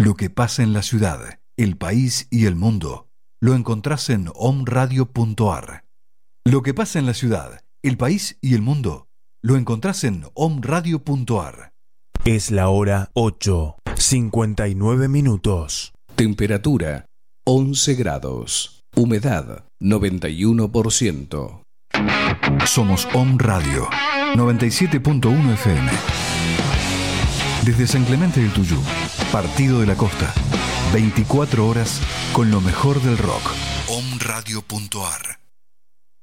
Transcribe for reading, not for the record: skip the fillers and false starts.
Lo que pasa en la ciudad, el país y el mundo, lo encontrás en omradio.ar. Lo que pasa en la ciudad, el país y el mundo, lo encontrás en omradio.ar. Es la hora 8:59 minutos. Temperatura 11 grados. Humedad 91%. Somos Om Radio 97.1 FM. Desde San Clemente del Tuyú, Partido de la Costa, 24 horas con lo mejor del rock. omradio.ar.